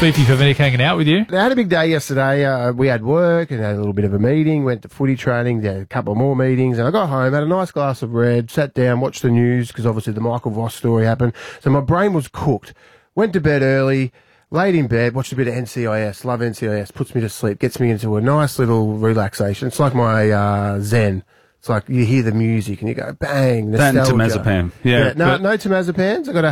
Fifi for Nick hanging out with you. I had a big day yesterday. We had work and had a little bit of a meeting, went to footy training, had a couple more meetings, and I got home, had a nice glass of red, sat down, watched the news, because obviously the Michael Voss story happened. So my brain was cooked. Went to bed early, laid in bed, watched a bit of NCIS, love NCIS, puts me to sleep, gets me into a nice little relaxation. It's like my Zen. It's like you hear the music and you go, bang, nostalgia. That and temazepam. Yeah. No temazepams. I got a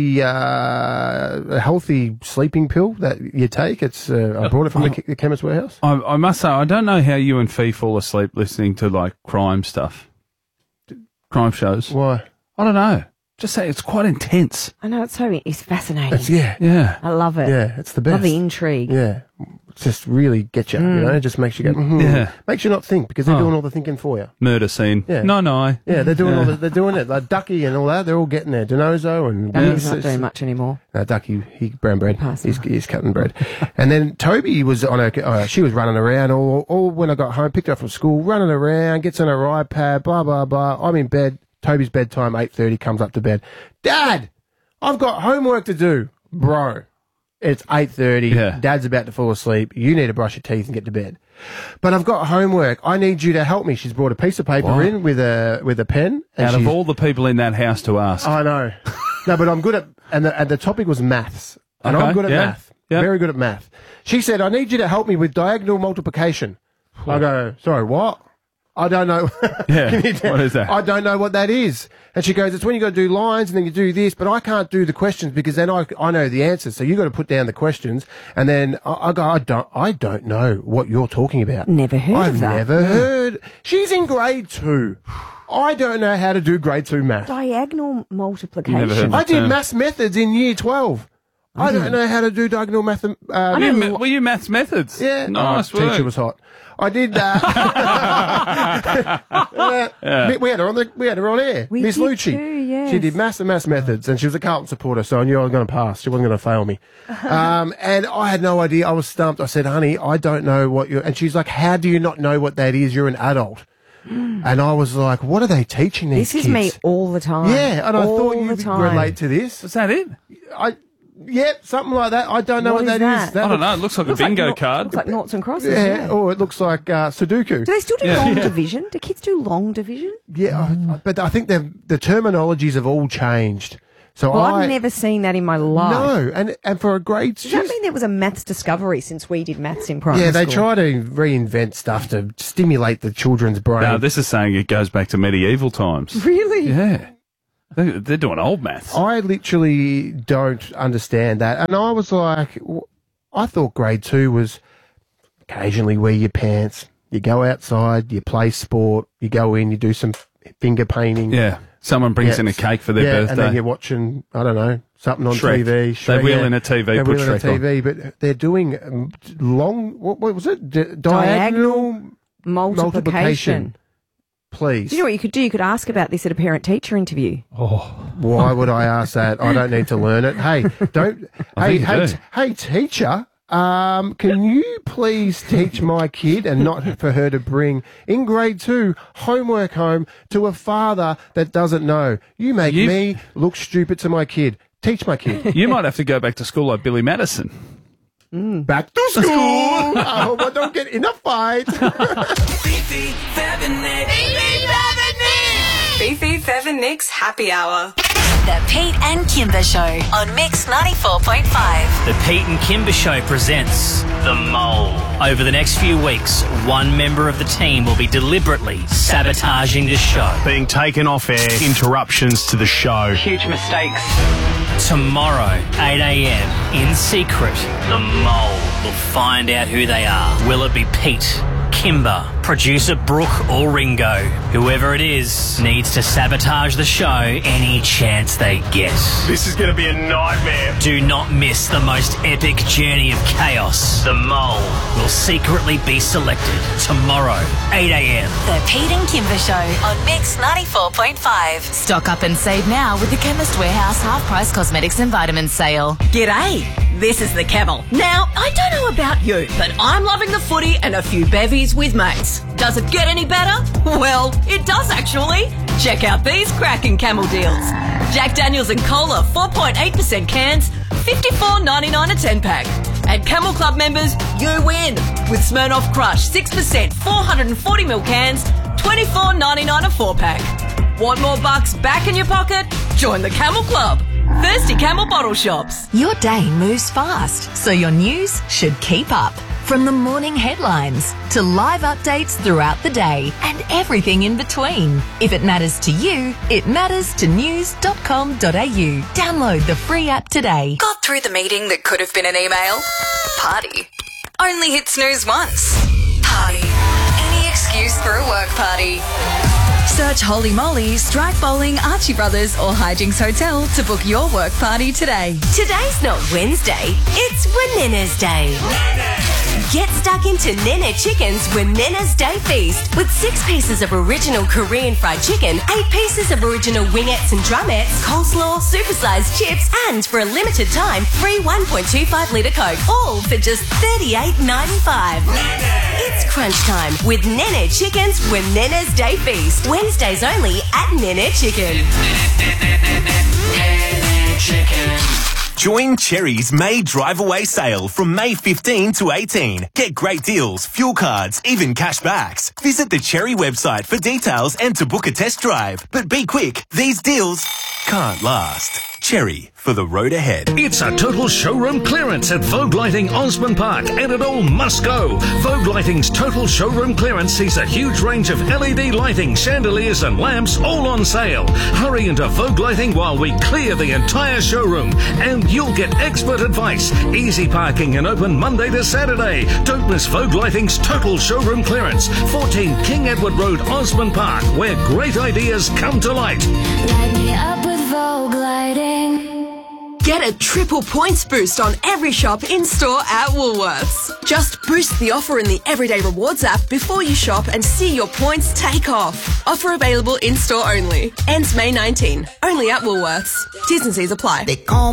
healthy sleeping pill that you take. It's I brought it from the Chemist Warehouse. I must say, I don't know how you and Fee fall asleep listening to, like, crime stuff. Crime shows. Why? I don't know. Just say it's quite intense. I know, it's fascinating. Yeah. I love it. Yeah, it's the best. Love the intrigue. Yeah. Just really gets you, you know, just makes you go, Yeah. Makes you not think, because they're doing all the thinking for you. Murder scene. Yeah. No. Yeah, they're doing they're doing it. Like Ducky and all that, they're all getting there. Denozo and... Ducky's not doing much anymore. No, Ducky, he brown bread. Pass He's cutting bread. And then Toby was on her, she was running around all when I got home, picked her up from school, running around, gets on her iPad, blah, blah, blah. I'm in bed. Toby's bedtime, 8:30, comes up to bed. Dad, I've got homework to do. Bro, it's 8:30. Yeah. Dad's about to fall asleep. You need to brush your teeth and get to bed. But I've got homework. I need you to help me. She's brought a piece of paper in with a pen. And Out of all the people in that house to ask. I know. No, but I'm good at, and the topic was maths. And Okay, I'm good at yeah, math. yeah. Very good at math. She said, I need you to help me with diagonal multiplication. I go, sorry, what? I don't know. Yeah, what is that? I don't know what that is. And she goes, it's when you got to do lines and then you do this, but I can't do the questions because then I know the answers. So you got to put down the questions. And then I go, I don't know what you're talking about. Never heard of that. I've never heard. She's in grade 2. I don't know how to do grade 2 math. Diagonal multiplication. Never heard of I did term. maths methods in year 12. I don't know how to do diagonal math. Were you maths methods? Yeah. Nice Teacher work. was hot. I did that. We had her on air. We Miss did Lucci. too, yes. She did maths and maths methods, and she was a Carlton supporter, so I knew I was going to pass. She wasn't going to fail me. And I had no idea. I was stumped. I said, honey, I don't know what you're... And she's like, how do you not know what that is? You're an adult. And I was like, what are they teaching these kids? This is me all the time. Yeah, and I thought All the you'd time. relate to this. Is that it? Yep, something like that. I don't know What what is that is. that? I don't know. It looks like a bingo card. Looks like noughts and crosses. Yeah, or it looks like Sudoku. Do they still do long division? Do kids do long division? Yeah, but I think the terminologies have all changed. So Well, I've never seen that in my life. No, and for a grade... Does that mean there was a maths discovery since we did maths in primary Yeah, school? they try to reinvent stuff to stimulate the children's brain. No, this is saying it goes back to medieval times. Really? Yeah. They're doing old maths. I literally don't understand that. And I was like, I thought grade 2 was occasionally wear your pants, you go outside, you play sport, you go in, you do some finger painting. Yeah. Someone brings in a cake for their birthday. And then you're watching, I don't know, something on Shrek. TV. They wheel in a TV, They put wheel in a Shrek on. TV, but they're doing long, what was it? Diagonal multiplication. Please. Do you know what you could do? You could ask about this at a parent-teacher interview. Why would I ask that? I don't need to learn it. Hey, don't. Hey, teacher. Can you please teach my kid, and not for her to bring in grade 2 homework home to a father that doesn't know? You make me look stupid to my kid. Teach my kid. You might have to go back to school like Billy Madison. Back to school. I hope I don't get in a fight. Fifi, Fab and Nick. Fifi, Fev and Nick's Happy Hour. The Pete and Kimber Show on Mix 94.5. The Pete and Kimber Show presents The Mole. Over the next few weeks, one member of the team will be deliberately sabotaging the show. Being taken off air, interruptions to the show. Huge mistakes. Tomorrow, 8 a.m, in secret, The Mole will find out who they are. Will it be Pete, Kimber, producer Brooke or Ringo? Whoever it is needs to sabotage the show any chance they get. This is going to be a nightmare. Do not miss the most epic journey of chaos. The Mole will secretly be selected tomorrow, 8 a.m. The Pete and Kimber Show on Mix 94.5. Stock up and save now with the Chemist Warehouse half-price cosmetics and vitamins sale. G'day, this is the Camel. Now, I don't know about you, but I'm loving the footy and a few bevies with mates. Does it get any better? Well, it does actually. Check out these cracking Camel deals. Jack Daniels and Cola 4.8% cans, $54.99 a 10-pack. And Camel Club members, you win with Smirnoff Crush 6%, 440ml cans, $24.99 a 4-pack. Want more bucks back in your pocket? Join the Camel Club. Thirsty Camel bottle shops. Your day moves fast, so your news should keep up. From the morning headlines to live updates throughout the day and everything in between. If it matters to you, it matters to news.com.au. Download the free app today. Got through the meeting that could have been an email? Party. Only hit snooze once. Party. Any excuse for a work party. Search Holy Moly, Strike Bowling, Archie Brothers or Hijinks Hotel to book your work party today. Today's not Wednesday, it's Wenina's Day. Get stuck into Nene Chicken's Wenina's Day Feast with 6 pieces of original Korean fried chicken, 8 pieces of original wingettes and drumettes, coleslaw, supersized chips, and for a limited time, free 1.25 litre Coke, all for just $38.95. It's crunch time with Nene Chicken's Wenina's Day Feast. Wednesdays only at Nene Chicken. Nene Chicken. Join Cherry's May Drive Away sale from May 15 to 18. Get great deals, fuel cards, even cashbacks. Visit the Cherry website for details and to book a test drive. But be quick, these deals can't last. Cherry, for the road ahead. It's a total showroom clearance at Vogue Lighting Osborne Park, and it all must go. Vogue Lighting's total showroom clearance sees a huge range of LED lighting, chandeliers and lamps all on sale. Hurry into Vogue Lighting while we clear the entire showroom, and you'll get expert advice, easy parking and open Monday to Saturday. Don't miss Vogue Lighting's total showroom clearance, 14 King Edward Road, Osborne Park, where great ideas come to light. Light me up with Vogue Lighting. Get a triple points boost on every shop in-store at Woolworths. Just boost the offer in the Everyday Rewards app before you shop and see your points take off. Offer available in-store only. Ends May 19. Only at Woolworths. T's and C's apply. They call